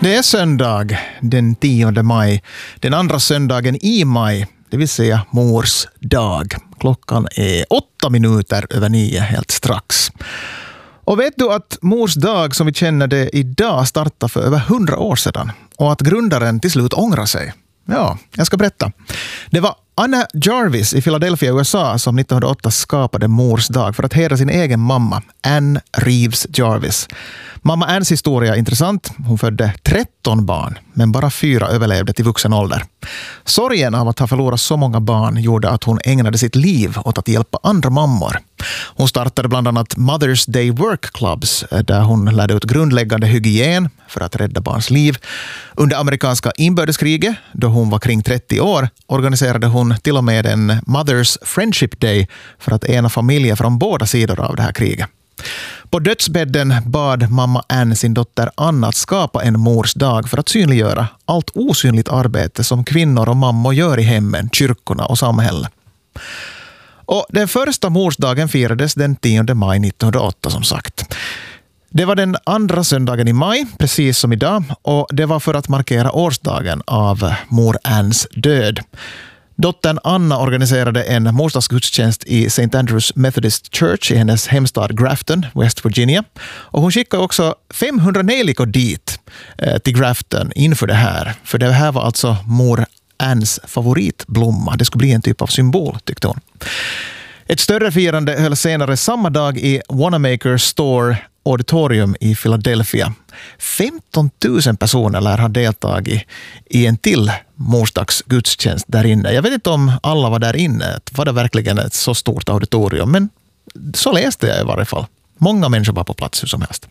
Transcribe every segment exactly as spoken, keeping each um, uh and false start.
Det är söndag den tionde maj, den andra söndagen i maj, det vill säga mors dag. Klockan är åtta minuter över nio helt strax. Och vet du att mors dag som vi känner det idag startade för över hundra år sedan och att grundaren till slut ångrar sig? Ja, jag ska berätta. Det var Anna Jarvis i Philadelphia, U S A som nittonhundraåtta skapade mors dag för att hedra sin egen mamma, Ann Reeves Jarvis. Mamma Anns historia är intressant. Hon födde tretton barn, men bara fyra överlevde till vuxen ålder. Sorgen av att ha förlorat så många barn gjorde att hon ägnade sitt liv åt att hjälpa andra mammor. Hon startade bland annat Mother's Day Work Clubs där hon lärde ut grundläggande hygien för att rädda barns liv. Under amerikanska inbördeskriget, då hon var kring trettio år, organiserade hon till och med en Mother's Friendship Day för att ena familjer från båda sidor av det här kriget. På dödsbädden bad mamma Ann sin dotter Anna att skapa en mors dag för att synliggöra allt osynligt arbete som kvinnor och mammor gör i hemmen, kyrkorna och samhället. Och den första morsdagen firades den tionde maj nittonhundraåtta som sagt. Det var den andra söndagen i maj, precis som idag, och det var för att markera årsdagen av mor Anns död. Dottern Anna organiserade en morsdagsgudstjänst i Saint Andrews Methodist Church i hennes hemstad Grafton, West Virginia. Och hon skickade också femhundra nejlikor dit eh, till Grafton inför det här. För det här var alltså mor Anns favoritblomma. Det skulle bli en typ av symbol, tyckte hon. Ett större firande höll senare samma dag i Wanamaker Store Auditorium i Philadelphia. femton tusen personer lär ha deltagit i en till morsdagsgudstjänst där inne. Jag vet inte om alla var där inne. Var det verkligen ett så stort auditorium? Men så läste jag i varje fall. Många människor var på plats hur som helst.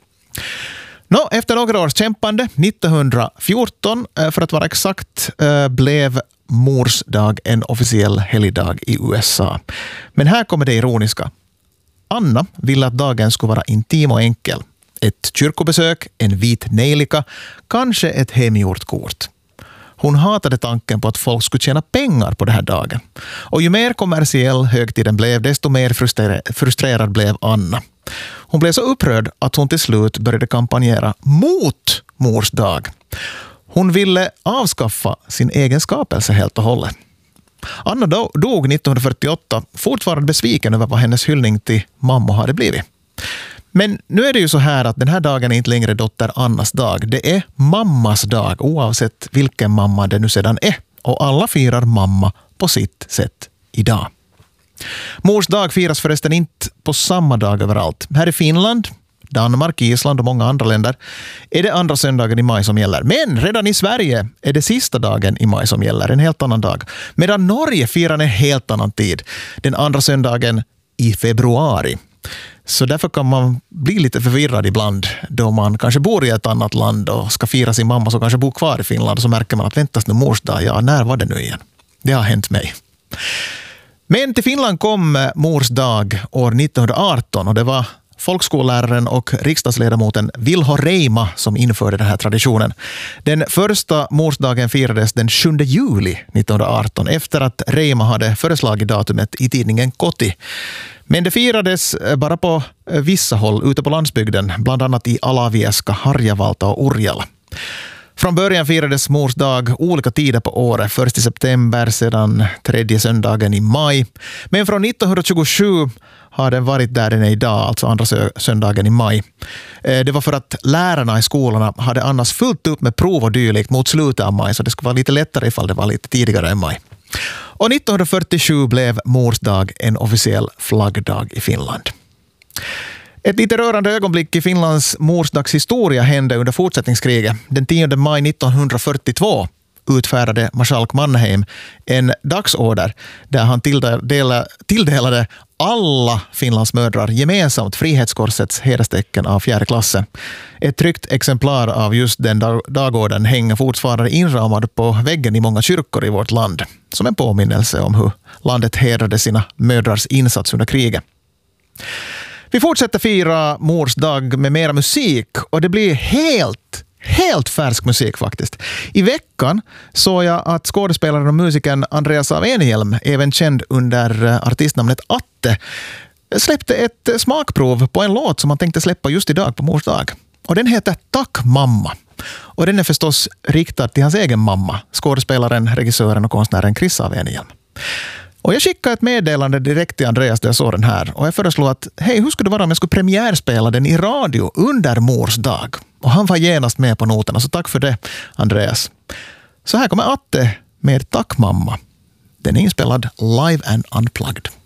Nå, efter några års kämpande, nittonhundrafjorton för att vara exakt, blev mors dag en officiell helgdag i U S A. Men här kommer det ironiska. Anna ville att dagen skulle vara intim och enkel. Ett kyrkobesök, en vit nejlika, kanske ett hemgjort kort. Hon hatade tanken på att folk skulle tjäna pengar på den här dagen. Och ju mer kommersiell högtiden blev, desto mer frustrerad blev Anna. Hon blev så upprörd att hon till slut började kampanjera mot mors dag. Hon ville avskaffa sin egen skapelse helt och hållet. Anna dog nittonhundrafyrtioåtta, fortfarande besviken över vad hennes hyllning till mamma hade blivit. Men nu är det ju så här att den här dagen är inte längre dotter Annas dag. Det är mammas dag, oavsett vilken mamma det nu sedan är. Och alla firar mamma på sitt sätt idag. Mors dag firas förresten inte på samma dag överallt. Här i Finland, Danmark, Island och många andra länder är det andra söndagen i maj som gäller. Men redan i Sverige är det sista dagen i maj som gäller, en helt annan dag. Medan Norge firar en helt annan tid, den andra söndagen i februari. Så därför kan man bli lite förvirrad ibland då man kanske bor i ett annat land och ska fira sin mamma som kanske bor kvar i Finland, och så märker man att väntas nu mors dag, ja när var det nu igen? Det har hänt mig. Men till Finland kom mors dag år nittonhundraarton och det var folkskolläraren och riksdagsledamoten Vilho Reima som införde den här traditionen. Den första morsdagen firades den sjunde juli nittonhundraarton efter att Reima hade föreslagit datumet i tidningen Koti. Men det firades bara på vissa håll ute på landsbygden, bland annat i Alavieska, Harjavalta och Urjala. Från början firades mors dag olika tider på året, först i september, sedan tredje söndagen i maj. Men från nittonhundratjugosju har den varit där den är idag, alltså andra söndagen i maj. Det var för att lärarna i skolorna hade annars fullt upp med prov och dylikt mot slutet av maj, så det skulle vara lite lättare ifall det var lite tidigare än maj. Och nittonhundrafyrtiosju blev mors dag en officiell flaggdag i Finland. Ett lite rörande ögonblick i Finlands morsdagshistoria hände under fortsättningskriget. Den tionde maj nittonhundrafyrtiotvå utfärdade marskalk Mannerheim en dagsorder där han tilldelade, tilldelade alla Finlands mödrar gemensamt Frihetskorsets hederstecken av fjärde klassen. Ett tryckt exemplar av just den dagordern hänger fortfarande inramad på väggen i många kyrkor i vårt land, som en påminnelse om hur landet hedrade sina mödrars insats under kriget. Vi fortsätter fira mors dag med mera musik och det blir helt, helt färsk musik faktiskt. I veckan såg jag att skådespelaren och musikern Andreas af Enhjelm, även känd under artistnamnet Atte, släppte ett smakprov på en låt som han tänkte släppa just idag på mors dag. Och den heter Tack mamma. Och den är förstås riktad till hans egen mamma, skådespelaren, regissören och konstnären Chris Avenielm. Och jag skickade ett meddelande direkt till Andreas där jag såg den här. Och jag föreslog att, hej, hur skulle det vara om jag skulle premiärspela den i radio under mors dag? Och han var genast med på noterna, så tack för det, Andreas. Så här kommer Atte med Tack mamma. Den är inspelad live and unplugged.